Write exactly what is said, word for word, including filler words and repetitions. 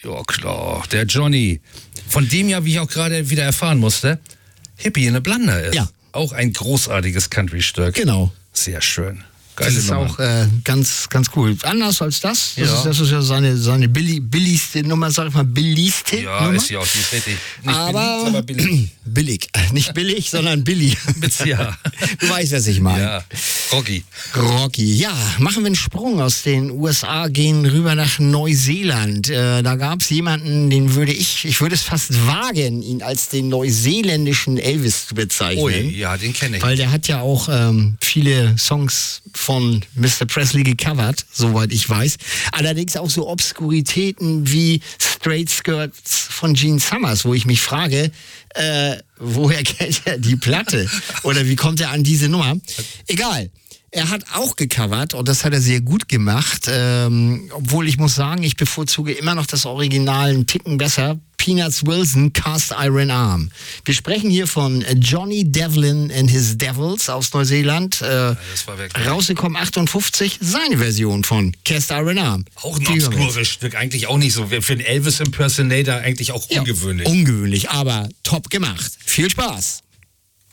Ja, klar. Der Johnny. Von dem ja, wie ich auch gerade wieder erfahren musste, Hippie in a Blunder ist. Ja. Auch ein großartiges Country-Stück. Genau. Sehr schön. Geile Das ist Nummer. auch äh, ganz, ganz cool. Anders als das. Das, Ja. ist, das ist ja seine, seine billi, billigste Nummer, sag ich mal, billigste Ja, Nummer. ist ja auch nicht richtig. Nicht aber, beliebt, aber billig. billig. Nicht billig, sondern billig. Ja. Du weißt, was ich meine. Ja, Rocky. Rocky. Ja, machen wir einen Sprung aus den U S A, gehen rüber nach Neuseeland. Äh, da gab es jemanden, den würde ich, ich würde es fast wagen, ihn als den neuseeländischen Elvis zu bezeichnen. Ui, ja, den kenne ich. Weil der hat ja auch ähm, viele Songs von Mister Presley gecovert, soweit ich weiß. Allerdings auch so Obskuritäten wie Straight Skirts von Gene Summers, wo ich mich frage, äh, woher kennt er die Platte? Oder wie kommt er an diese Nummer? Egal. Er hat auch gecovert und das hat er sehr gut gemacht. Ähm, obwohl ich muss sagen, ich bevorzuge immer noch das Original einen Ticken besser. Peanuts Wilson, Cast Iron Arm. Wir sprechen hier von Johnny Devlin and his Devils aus Neuseeland. Äh, das war wirklich rausgekommen achtundfünfzig, seine Version von Cast Iron Arm. auch ein obskures Stück, eigentlich auch nicht so. Für einen Elvis-Impersonator eigentlich auch Ja, ungewöhnlich. ungewöhnlich, aber top gemacht. Viel Spaß.